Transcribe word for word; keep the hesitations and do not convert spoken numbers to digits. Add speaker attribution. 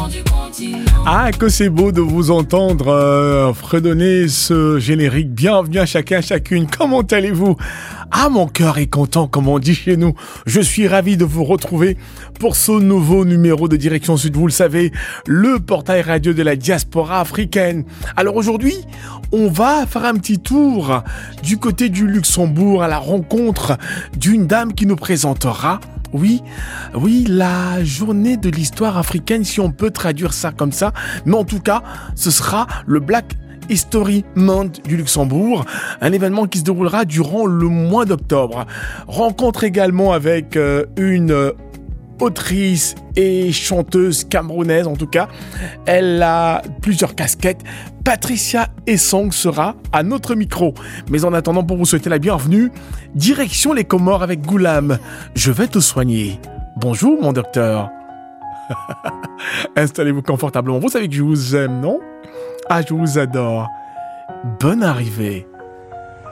Speaker 1: Ah, que c'est beau de vous entendre euh, fredonner ce générique. Bienvenue à chacun, à chacune. Comment allez-vous? Ah, mon cœur est content, comme on dit chez nous. Je suis ravi de vous retrouver pour ce nouveau numéro de Direction Sud. Vous le savez, le portail radio de la diaspora africaine. Alors aujourd'hui, on va faire un petit tour du côté du Luxembourg à la rencontre d'une dame qui nous présentera Oui, oui, la journée de l'histoire africaine, si on peut traduire ça comme ça. Mais en tout cas, ce sera le Black History Month du Luxembourg, un événement qui se déroulera durant le mois d'octobre. Rencontre également avec euh, une euh, autrice et chanteuse camerounaise, en tout cas. Elle a plusieurs casquettes. Patricia Essong sera à notre micro. Mais en attendant, pour vous souhaiter la bienvenue, direction les Comores avec Goulam. Je vais te soigner. Bonjour, mon docteur. Installez-vous confortablement. Vous savez que je vous aime, non? Ah, je vous adore. Bonne arrivée.